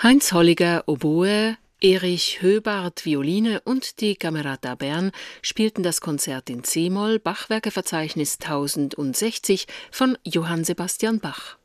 Heinz Holliger Oboe, Erich Höbart Violine und die Camerata Bern spielten das Konzert in c-Moll, Bachwerkeverzeichnis 1060 von Johann Sebastian Bach.